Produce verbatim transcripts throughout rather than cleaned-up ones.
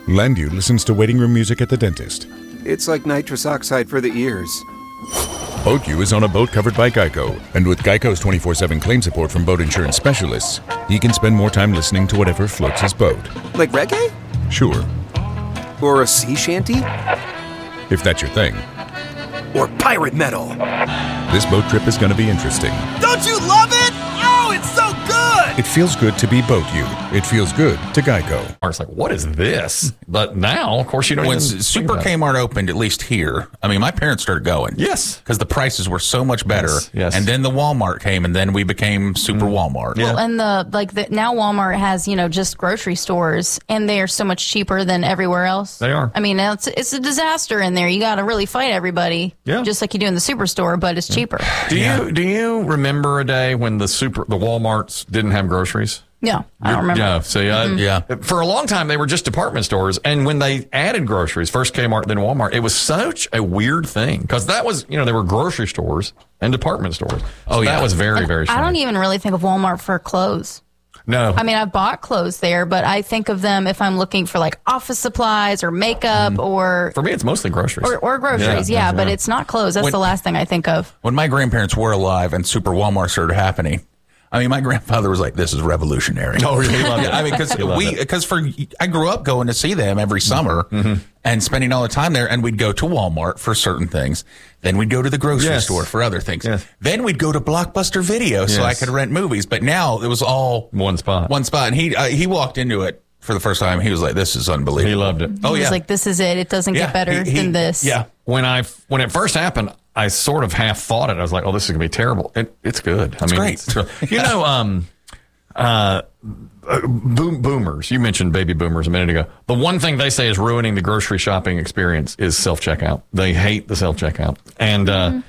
Landu listens to waiting room music at the dentist. It's like nitrous oxide for the ears. BoatU is on a boat covered by Geico, and with Geico's twenty-four seven claim support from boat insurance specialists, he can spend more time listening to whatever floats his boat. Like reggae? Sure. Or a sea shanty? If that's your thing. Or pirate metal? This boat trip is going to be interesting. Don't you love it? Oh, it's so good! It feels good to be BoatU. It feels good to Geico. It's like, what is this? But now, of course, you don't when even Super Kmart opened, at least here, I mean, my parents started going. Yes. Because the prices were so much better. Yes, yes. And then the Walmart came, and then we became Super mm. Walmart. Well, and the like the, now Walmart has, you know, just grocery stores, and they are so much cheaper than everywhere else. They are. I mean, it's, it's a disaster in there. You got to really fight everybody. Yeah. Just like you do in the superstore, but it's cheaper. Do Yeah. you do you remember a day when the super the Walmarts didn't have groceries? No, I don't remember. Yeah, see, I, Mm-hmm. Yeah. For a long time, they were just department stores, and when they added groceries, first Kmart, then Walmart, it was such a weird thing because that was, you know, they were grocery stores and department stores. So Oh, yeah. that was very, very strange. I don't even really think of Walmart for clothes. No. I mean, I've bought clothes there, but I think of them if I'm looking for like office supplies or makeup or For me, it's mostly groceries. or, or groceries. Yeah, Yeah, but yeah. it's not clothes. That's When- the last thing I think of. When my grandparents were alive and Super Walmart started happening, I mean, my grandfather was like, "This is revolutionary." Oh, yeah, he loved it. Yeah, I mean, because He loved we, it. because for I grew up going to see them every summer Mm-hmm. and spending all the time there, and we'd go to Walmart for certain things, then we'd go to the grocery Yes. store for other things, Yes. then we'd go to Blockbuster Video so I Yes. could rent movies. But now it was all One spot. one spot, and he uh, he walked into it for the first time. He was like, "This is unbelievable." He loved it. Oh He yeah, was like, this is it. It doesn't Yeah, get better he- he- than this. Yeah. When I when it first happened, I sort of half thought it. I was like, "Oh, this is gonna be terrible." It, it's good. I mean, great. It's real- you know, um, uh, boom, boomers. You mentioned baby boomers a minute ago. The one thing they say is ruining the grocery shopping experience is self checkout. They hate the self checkout, and uh, Mm-hmm.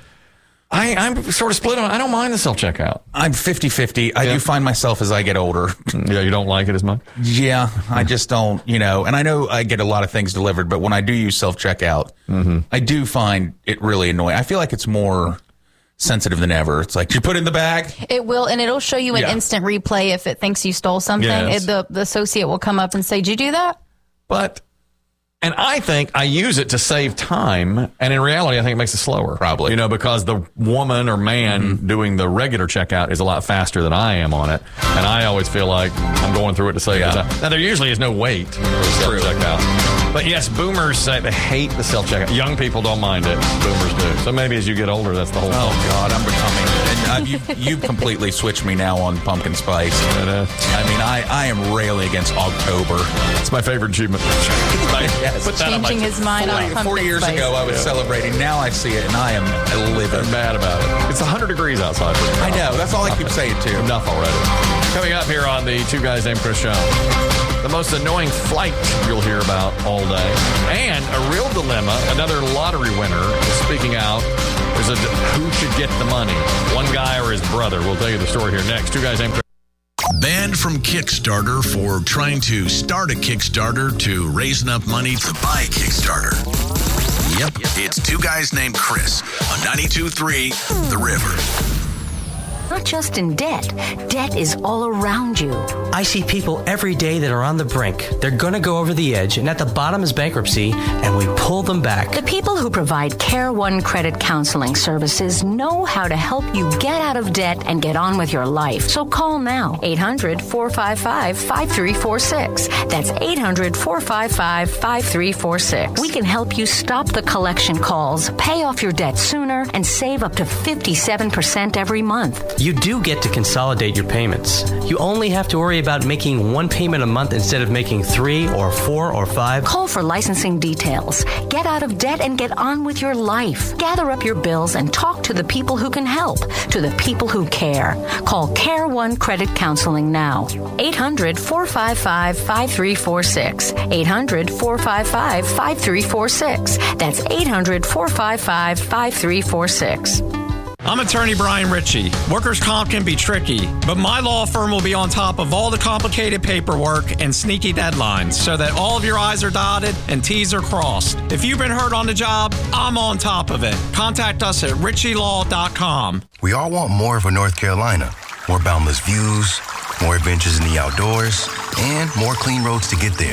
I, I'm sort of split on. I don't mind the self checkout. I'm fifty-fifty. I Yeah. do find myself as I get older. Yeah, you don't like it as much. Yeah, I just don't, you know, and I know I get a lot of things delivered, but when I do use self-checkout, Mm-hmm. I do find it really annoying. I feel like it's more sensitive than ever. It's like, you put it in the bag? It will, and it'll show you an Yeah. instant replay if it thinks you stole something. Yes. It, the, the associate will come up and say, did you do that? But, and I think I use it to save time, and in reality, I think it makes it slower. Probably. You know, because the woman or man Mm-hmm. doing the regular checkout is a lot faster than I am on it, and I always feel like I'm going through it to save Yeah. time. Now, there usually is no wait for the self-checkout. But yes, boomers say they hate the self-checkout. Young people don't mind it. Boomers do. So maybe as you get older, that's the whole Oh, thing. God, I'm becoming, and uh, you, you completely switched me now on pumpkin spice. But, uh, I mean, I, I am railing against October. it's my favorite achievement. Yes. Put that on my Changing his mind on Four, pumpkin four years spice. ago, I was celebrating. Now I see it, and I am livid. They're mad about it. It's one hundred degrees outside. I know. That's all I keep saying, too. Enough already. Coming up here on the Two Guys Named Chris show, the most annoying flight you'll hear about all day, and a real dilemma. Another lottery winner is speaking out. There's a who should get the money, one guy or his brother. We'll tell you the story here next. Two Guys Named Chris. Banned from Kickstarter for trying to start a Kickstarter to raise enough money to buy a Kickstarter. Yep, it's Two Guys Named Chris on ninety-two point three The River. Not just in debt. Debt is all around you. I see people every day that are on the brink. They're going to go over the edge, and at the bottom is bankruptcy, and we pull them back. The people who provide Care One Credit Counseling Services know how to help you get out of debt and get on with your life. So call now, eight hundred, four five five, five three four six. That's eight hundred, four five five, five three four six. We can help you stop the collection calls, pay off your debt sooner, and save up to fifty-seven percent every month. You do get to consolidate your payments. You only have to worry about making one payment a month instead of making three or four or five. Call for licensing details. Get out of debt and get on with your life. Gather up your bills and talk to the people who can help, to the people who care. Call Care One Credit Counseling now. eight hundred, four five five, five three four six. eight hundred, four five five, five three four six. That's eight hundred, four five five, five three four six. I'm attorney Brian Ritchie. Workers' comp can be tricky, but my law firm will be on top of all the complicated paperwork and sneaky deadlines so that all of your I's are dotted and T's are crossed. If you've been hurt on the job, I'm on top of it. Contact us at ritchie law dot com. We all want more for North Carolina. More boundless views, more adventures in the outdoors, and more clean roads to get there.